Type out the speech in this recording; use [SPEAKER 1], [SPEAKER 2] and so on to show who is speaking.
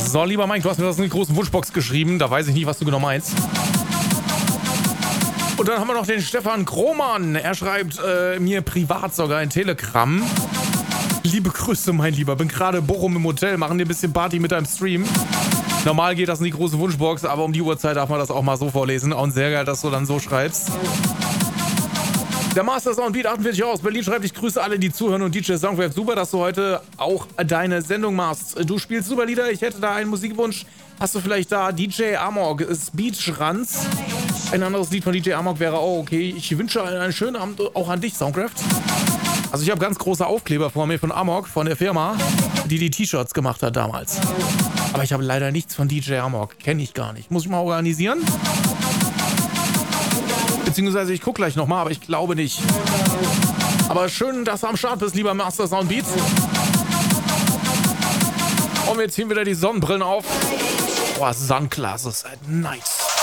[SPEAKER 1] So, lieber Mike, du hast mir das in die großen Wunschbox geschrieben. Da weiß ich nicht, was du genau meinst. Und dann haben wir noch den Stefan Krohmann. Er schreibt mir privat sogar ein Telegramm. Liebe Grüße, mein Lieber. Bin gerade in Bochum im Hotel, machen dir ein bisschen Party mit deinem Stream. Normal geht das in die große Wunschbox, aber um die Uhrzeit darf man das auch mal so vorlesen. Und sehr geil, dass du dann so schreibst. Der Master Soundbeat 48 aus Berlin schreibt, ich grüße alle, die zuhören und DJ Soundwave. Super, dass du heute auch deine Sendung machst. Du spielst super Lieder, ich hätte da einen Musikwunsch. Hast du vielleicht da DJ Amok, Speedschranz? Ein anderes Lied von DJ Amok wäre auch okay. Ich wünsche einen schönen Abend auch an dich, Soundcraft. Also ich habe ganz große Aufkleber vor mir von Amok, von der Firma, die T-Shirts gemacht hat damals. Aber ich habe leider nichts von DJ Amok. Kenne ich gar nicht. Muss ich mal organisieren? Beziehungsweise ich gucke gleich nochmal, aber ich glaube nicht. Aber schön, dass du am Start bist, lieber Master Soundbeat. Und wir ziehen wieder die Sonnenbrillen auf. Boah, Sunglasses at night.